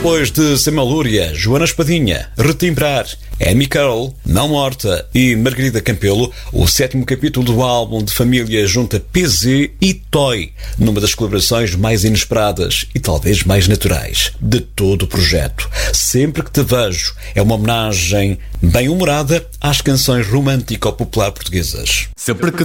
Depois de Samuel Lúria, Joana Espadinha, Retimbrar, Amy Carroll, Mel Morta e Margarida Campelo, o 7º capítulo do álbum de família junta PZ e Toy, numa das colaborações mais inesperadas e talvez mais naturais de todo o projeto. Sempre que te vejo é uma homenagem bem humorada às canções romântico-popular portuguesas. Sempre que